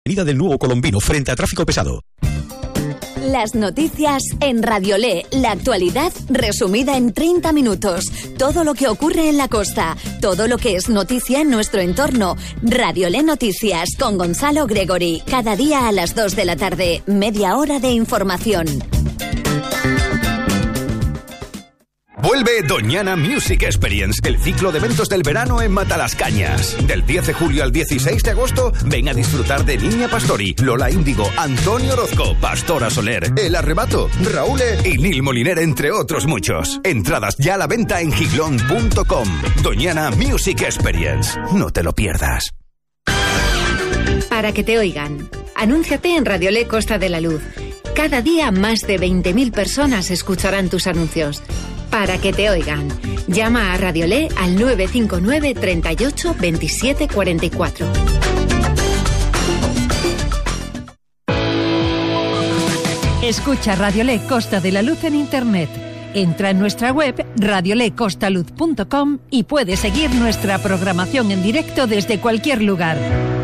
Avenida del Nuevo Colombino, frente a tráfico pesado. Las noticias en Radiolé, la actualidad resumida en 30 minutos. Todo lo que ocurre en la costa, todo lo que es noticia en nuestro entorno. Radiolé Noticias con Gonzalo Gregory. Cada día a las 2 de la tarde, media hora de información. Vuelve Doñana Music Experience, el ciclo de eventos del verano en Matalascañas. Del 10 de julio al 16 de agosto, ven a disfrutar de Niña Pastori, Lola Índigo, Antonio Orozco, Pastora Soler, El Arrebato, Raúl y Nil Moliner, entre otros muchos. Entradas ya a la venta en giglón.com. Doñana Music Experience. No te lo pierdas. Para que te oigan. Anúnciate en Radiolé Costa de la Luz. Cada día más de 20.000 personas escucharán tus anuncios. Para que te oigan. Llama a Radiolé al 959 38 27 44. Escucha Radiolé Costa de la Luz en Internet. Entra en nuestra web radiolecostaluz.com y puedes seguir nuestra programación en directo desde cualquier lugar.